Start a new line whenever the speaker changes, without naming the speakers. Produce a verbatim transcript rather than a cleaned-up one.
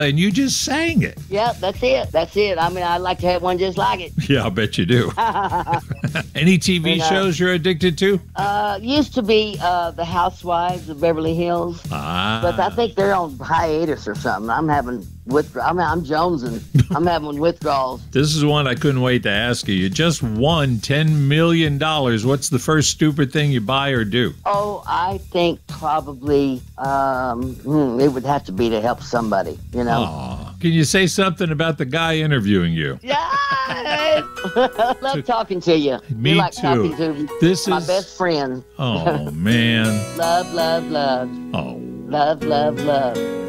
and you just sang it.
Yep, that's it. That's it. I mean, I'd like to have one just like it.
Yeah, I'll bet you do. Any T V
And, uh,
shows you're addicted to?
Uh, used to be uh, The Housewives of Beverly Hills,
Ah.
but I think they're on hiatus or something. I'm having withdraw. I'm, I'm jonesing. I'm having withdrawals.
This is one I couldn't wait to ask you. You just won ten million dollars. What's the first stupid thing you buy or do?
Oh, I think probably um, hmm, it would have to be to help somebody, you know.
Aw. Can you say something about the guy interviewing you?
Yeah, love talking to you.
Me
you like
too.
Talking to
This
my
is-
best friend.
Oh, man.
Love, love, love,
Oh.
love, love, love.